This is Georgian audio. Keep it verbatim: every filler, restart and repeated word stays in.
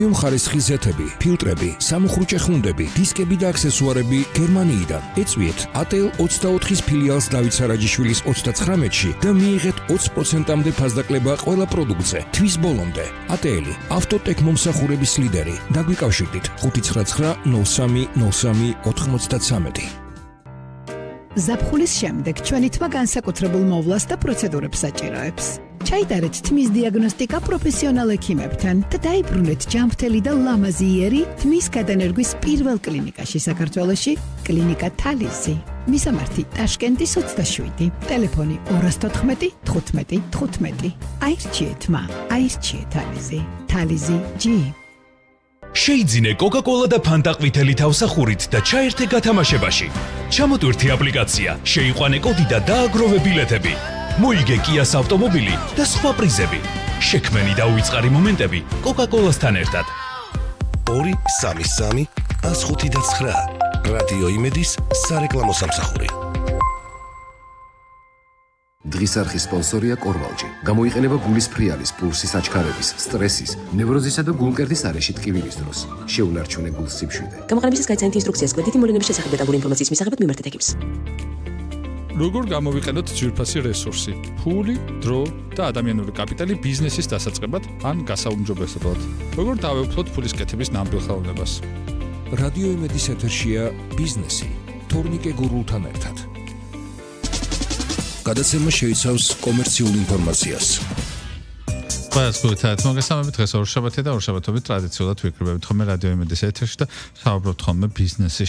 ხარისხის ზეთები, ფილტრები, სამუხრუჭე ხუნდები, დისკები და აქსესუარები გერმანიიდან. ეწვიეთ A T L ოცდაოთხის ფილიალს დავით სარაჯიშვილის ოცდაცხრამეტში და მიიღეთ ოცი პროცენტამდე ფასდაკლება ყველა პროდუქტზე. თვის ბოლომდე. A T L ავტოტექ მომსახურების ლიდერი. დაგვიკავშირდით ხუთი ცხრა ცხრა ნოლ სამი ნოლ სამი ოთხმოცდათვრამეტი. ზაფხულის შემდეგ ჩვენი თმა განსაკუთრებულ მოვლას და პროცედურებს საჭიროებს. ჩაიტარეთ თმის დიაგნოსტიკა პროფესიონალ ექიმებთან და დაიბრუნეთ ჯანმრთელი და ლამაზი იერი თმის გადანერგვის პირველ კლინიკაში საქართველოში, კლინიკა თალიზი. მისამართი ტაშკენტის ოცდაშვიდი, ტელეფონი ორას თოთხმეტი თხუთმეტი თხუთმეტი. აირჩიეთ თმა, აირჩიეთ თალიზი. თალიზი G. შეიძინე კოკა-კოლა და ფანტა ყვითელი თავსახურით და ჩაერთე გათამაშებაში. ჩამოტვირთი აპლიკაცია, შეიყვანე კოდი და დააგროვე ბილეთები. მოიგე კიას ავტომობილი და სხვა პრიზები. შექმენი და უიწყარი მომენტები კოკა-კოლასთან ერთად. ორი სამი სამი ას ხუთი და ცხრა. რადიო იმედის სარეკლამო სამსახური. დღის არხის სპონსორია კორვალჯი. გამოიყენება გულის ფრიალის, პულსის აჩქარების, სტრესის, ნევროზისა და გულმკერდის არეში ტკივილის დროს. შეუნარჩუნე გულს სიმშვიდე. გამოყენებისას გაიცანეთ ინსტრუქციას კვეთითი მოვლენების შესახებ დეტალური ინფორმაციის მისაღებად მიმართეთ ექიმს. როგორ გამოვიყენოთ ძვირფასი რესურსი, ფული, დრო და ადამიანური კაპიტალი ბიზნესის დასაწყებად ან გასაუმჯობესებლად. როგორ დავეუფლოთ ფულის კეთების ნამდვილ ხელოვნებას. რადიო იმედის ეთერშია ბიზნესი, თორნიკე გურულთან ერთად. გადაცემა შეიცავს კომერციულ ინფორმაციას. ყველას გულით მოგესალმებით, დღეს ორშაბათია და ორშაბათობით ტრადიციულად ვიკრიბებით ხოლმე რადიო იმედის ეთერში და საუბრობთ ხოლმე ბიზნესის